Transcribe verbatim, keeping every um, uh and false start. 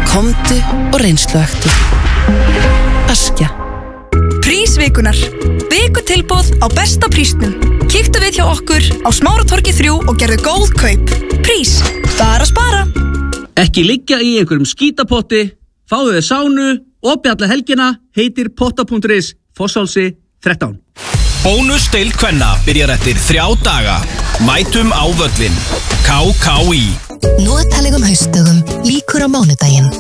Komdu og reynsluaktu. Askja. Prísvikunar. Vikutilboð á besta prísnum. Kíktu við hjá okkur á Smáratorgi þrjú og gerðu góð kaup. Prís. Bara spara. Ekki liggja í einhverjum skítapotti, fáðu þér sánu, opið alla helgina, heitir potta punktur is, Fossálsi þrettán. Bónusdeild kvenna byrjar eftir þrjá daga. Mætum á völlinn. K K í. Notalegum haustdögum líkur á mánudaginn.